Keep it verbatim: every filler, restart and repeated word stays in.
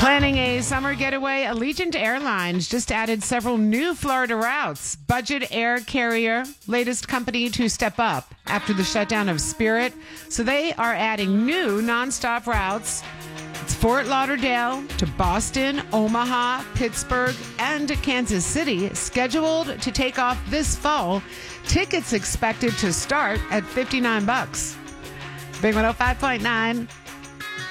Planning a summer getaway, Allegiant Airlines just added several new Florida routes. Budget air carrier, latest company to step up after the shutdown of Spirit. So they are adding new nonstop routes. It's Fort Lauderdale to Boston, Omaha, Pittsburgh, and Kansas City, scheduled to take off this fall. Tickets expected to start at fifty-nine bucks. Big one oh five point nine.